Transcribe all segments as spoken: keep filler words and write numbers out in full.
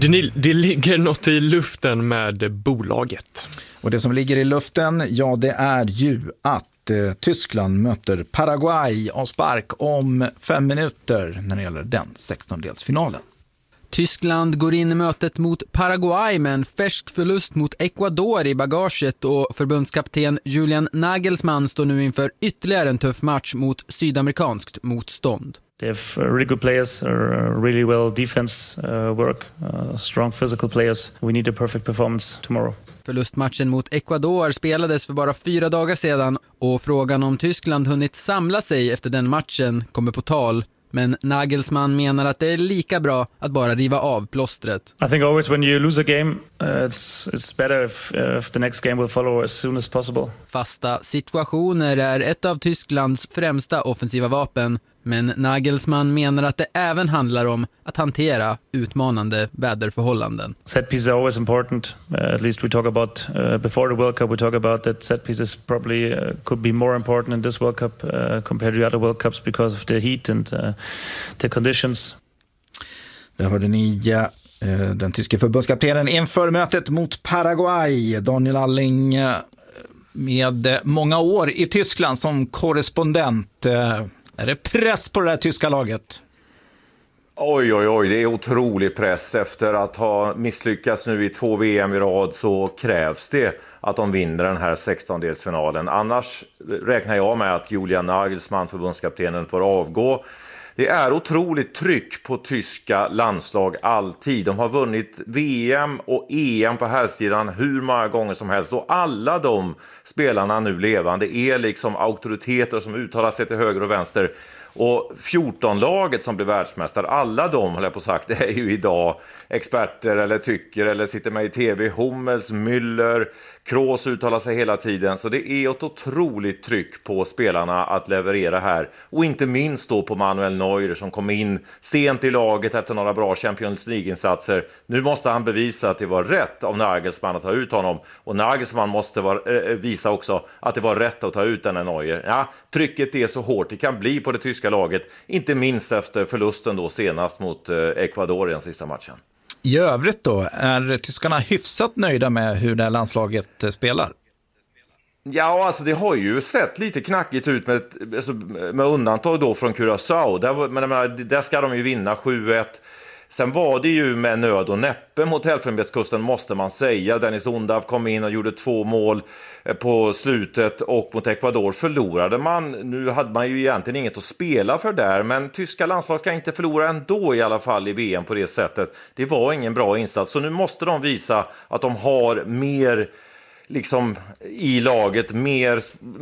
Det, det ligger något i luften med bolaget. Och det som ligger i luften, ja det är ju att eh, Tyskland möter Paraguay och spark om fem minuter när det gäller den sextondelsfinalen. Tyskland går in i mötet mot Paraguay med en färsk förlust mot Ecuador i bagaget och förbundskapten Julian Nagelsmann står nu inför ytterligare en tuff match mot sydamerikanskt motstånd. They have uh, really good players, uh, really well defense uh, work, uh, strong physical players. We need a perfect performance tomorrow. Förlustmatchen mot Ecuador spelades för bara fyra dagar sedan och frågan om Tyskland hunnit samla sig efter den matchen kommer på tal. Men Nagelsmann menar att det är lika bra att bara riva av plåstret. I think always when you lose a game, uh, it's it's better if, uh, if the next game will follow as soon as possible. Fasta situationer är ett av Tysklands främsta offensiva vapen, men Nagelsmann menar att det även handlar om att hantera utmanande väderförhållanden. Set pieces are always important. Uh, at least we talk about uh, before the World Cup we talk about that set pieces probably uh, could be more important in this World Cup uh, compared to other World Cups because of the heat and uh, the conditions. Där hörde ni eh, den tyska förbundskaptenen inför mötet mot Paraguay, Daniel Alling, eh, med många år i Tyskland som korrespondent. Eh, är det press på det här tyska laget? Oj, oj, oj, det är otrolig press. Efter att ha misslyckats nu i två V M i rad så krävs det att de vinner den här sextondelsfinalen. Annars räknar jag med att Julian Nagelsmann, förbundskaptenen, får avgå. Det är otroligt tryck på tyska landslag alltid. De har vunnit V M och E M på herrsidan hur många gånger som helst. Och alla de spelarna nu levande är liksom auktoriteter som uttalar sig till höger och vänster. Och fjorton-laget som blir världsmästare, alla de, har jag på sagt, det är ju idag experter eller tycker eller sitter med i tv. Hummels, Müller, Kroos uttalar sig hela tiden. Så det är ett otroligt tryck på spelarna att leverera här. Och inte minst då på Manuel Neuer som kom in sent i laget efter några bra Champions League-insatser. Nu måste han bevisa att det var rätt av Nagelsmann att ta ut honom. Och Nagelsmann måste vara, äh, visa också att det var rätt att ta ut den här Neuer. Ja, trycket är så hårt det kan bli på det tyska laget, inte minst efter förlusten då senast mot eh, Ecuador i den sista matchen. I övrigt då, är tyskarna hyfsat nöjda med hur det här landslaget eh, spelar? Ja, alltså det har ju sett lite knackigt ut med, alltså, med undantag då från Curaçao. Där, men, men, där ska de ju vinna sju ett. Sen var det ju med nöd och näppe mot Elfenbenskusten, måste man säga. Dennis Undav kom in och gjorde två mål på slutet och mot Ecuador förlorade man. Nu hade man ju egentligen inget att spela för där, men tyska landslag ska inte förlora ändå i alla fall i V M på det sättet. Det var ingen bra insats, så nu måste de visa att de har mer liksom i laget, mer,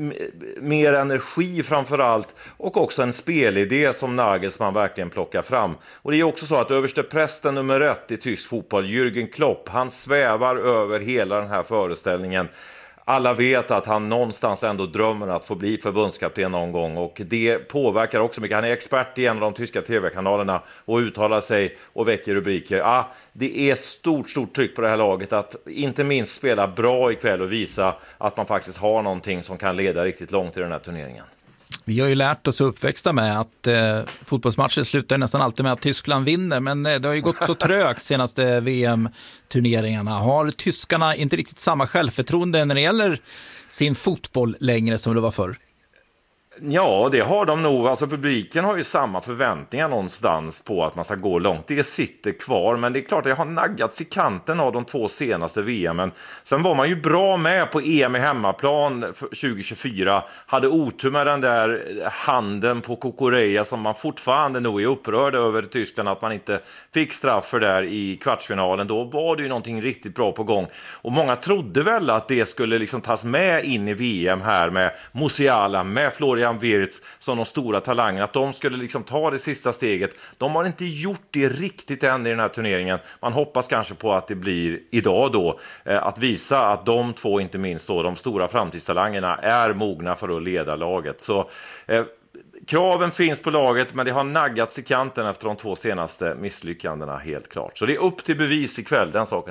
mer energi framförallt och också en spelidé som Nagelsmann verkligen plockar fram. Och det är också så att överste prästen nummer ett i tysk fotboll, Jürgen Klopp, han svävar över hela den här föreställningen. Alla vet att han någonstans ändå drömmer att få bli förbundskapten någon gång, och det påverkar också mycket. Han är expert i en av de tyska tv-kanalerna och uttalar sig och väcker rubriker. Ja, det är stort, stort tryck på det här laget att inte minst spela bra ikväll och visa att man faktiskt har någonting som kan leda riktigt långt i den här turneringen. Vi har ju lärt oss uppväxta med att eh, fotbollsmatcher slutar nästan alltid med att Tyskland vinner, men eh, det har ju gått så trögt senaste V M-turneringarna. Har tyskarna inte riktigt samma självförtroende när det gäller sin fotboll längre som det var förr? Ja, det har de nog. Alltså publiken har ju samma förväntningar någonstans på att man ska gå långt. Det sitter kvar, men det är klart att det har naggats i kanten av de två senaste V M-en. Sen var man ju bra med på E M i hemmaplan tjugo tjugofyra. Hade otur med den där handen på Kukureya som man fortfarande nog är upprörd över i Tyskland att man inte fick straff för där i kvartsfinalen. Då var det ju någonting riktigt bra på gång. Och många trodde väl att det skulle liksom tas med in i V M här med Musiala, med Florian Wirtz som de stora talangerna, att de skulle liksom ta det sista steget. De har inte gjort det riktigt än i den här turneringen. Man hoppas kanske på att det blir idag då, eh, att visa att de två, inte minst då, de stora framtidstalangerna är mogna för att leda laget. Så eh, kraven finns på laget, men det har naggats i kanten efter de två senaste misslyckandena helt klart. Så det är upp till bevis ikväll, den saken.